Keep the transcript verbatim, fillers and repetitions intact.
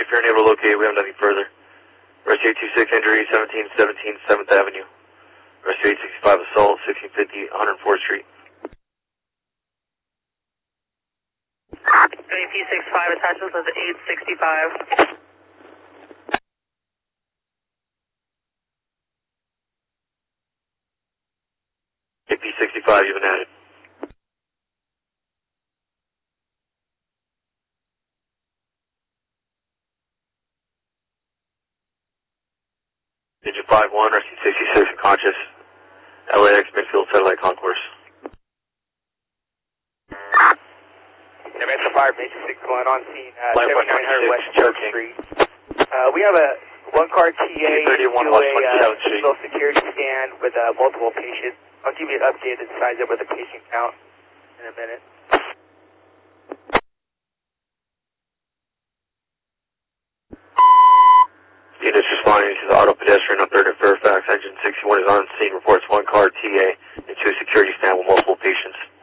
if you're unable to locate, we have nothing further. Rescue eight two six injury, seventeen seventeen seventh Avenue. Rescue eight sixty-five assault, sixteen fifty one hundred fourth Street. A P sixty-five attachment says eight sixty-five. A P sixty-five, you've been added. Digit five one, rescue sixty-six, unconscious. L A X midfield satellite concourse. Advance fire, major six going on scene, uh, Light seventy-nine hundred West Church choking. Street. Uh, we have a one car T A two thirty-one to West a twenty-seventh uh, Street. single security stand with uh, multiple patients. I'll give you an updated size up with the patient count in a minute. Units responding to the auto pedestrian on third at Fairfax. Engine sixty-one is on scene. Reports one car T A and two security stand with multiple patients.